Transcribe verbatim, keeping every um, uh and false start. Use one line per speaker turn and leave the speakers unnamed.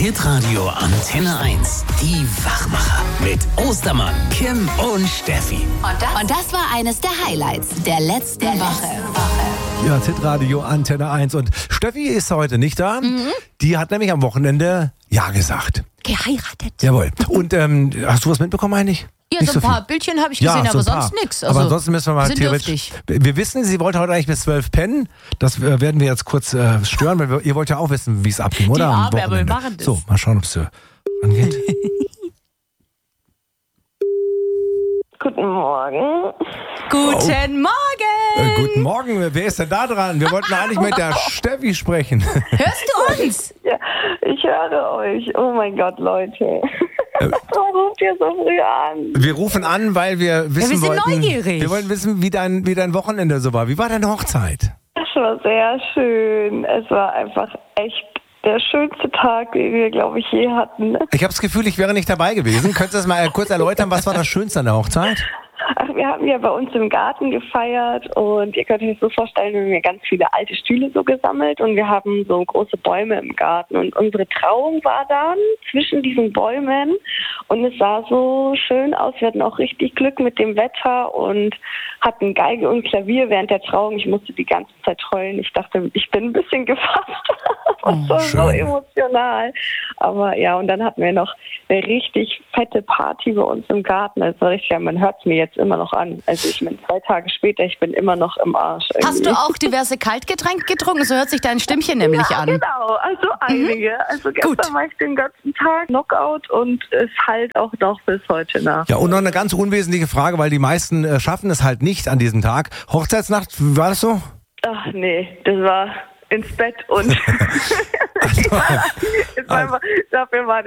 Hitradio Antenne eins. Die Wachmacher mit Ostermann, Kim und Steffi.
Und das, und das war eines der Highlights der letzten der Woche. Woche.
Ja, Hitradio Antenne eins. Und Steffi ist heute nicht da. Mhm. Die hat nämlich am Wochenende Ja gesagt.
Geheiratet.
Jawohl. Und ähm, hast du was mitbekommen eigentlich?
Ja,
Nicht
so ein
so
paar
viel.
Bildchen habe ich
Ja,
gesehen,
so
aber
ein paar.
sonst nichts. Also,
aber ansonsten müssen wir mal
sind
theoretisch.
dürftig.
Wir wissen, sie wollte heute eigentlich bis zwölf pennen. Das äh, werden wir jetzt kurz äh, stören, weil wir, ihr wollt ja auch wissen, wie es abging, oder?
Die
Am
Arme, aber wir
Wochenende.
machen das.
So, mal schauen, ob es angeht.
Guten Morgen.
Guten Morgen!
Äh, guten Morgen, wer ist denn da dran? Wir wollten eigentlich mit der Steffi sprechen.
Hörst du uns?
Ja, ich höre euch. Oh mein Gott, Leute. Warum ruft ihr so früh an?
Wir rufen an, weil wir wissen
Ja, wir sind
wollten,
neugierig.
wir wollen wissen, wie dein, wie dein Wochenende so war. Wie war deine Hochzeit?
Es war sehr schön. Es war einfach echt der schönste Tag, den wir, glaube ich, je hatten.
Ich habe das Gefühl, ich wäre nicht dabei gewesen. Könntest du das mal kurz erläutern, was war das Schönste an der Hochzeit?
Ach, wir haben ja bei uns im Garten gefeiert und ihr könnt euch das so vorstellen, wir haben ja ganz viele alte Stühle so gesammelt und wir haben so große Bäume im Garten und unsere Trauung war dann zwischen diesen Bäumen und es sah so schön aus. Wir hatten auch richtig Glück mit dem Wetter und hatten Geige und Klavier während der Trauung. Ich musste die ganze Zeit heulen. Ich dachte, ich bin ein bisschen gefasst. Das war so emotional. Aber ja, und dann hatten wir noch eine richtig fette Party bei uns im Garten. Also richtig, ja, man hört es mir jetzt immer noch an. Also ich meine, zwei Tage später, ich bin immer noch im Arsch. Irgendwie.
Hast du auch diverse Kaltgetränke getrunken? So hört sich dein Stimmchen nämlich
ja,
an.
Genau, also einige. Mhm. Also gestern
Gut.
war ich den ganzen Tag Knockout und es halt auch noch bis heute nach.
Ja, und noch eine ganz unwesentliche Frage, weil die meisten äh, schaffen es halt nicht an diesem Tag. Hochzeitsnacht, wie war das so?
Ach nee, das war ins Bett und
Also,
ja, es war einfach, dafür war